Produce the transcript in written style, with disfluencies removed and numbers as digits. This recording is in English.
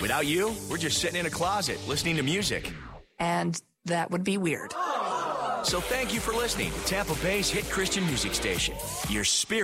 Without you, we're just sitting in a closet listening to music. And that would be weird. So thank you for listening to Tampa Bay's hit Christian music station. Your spirit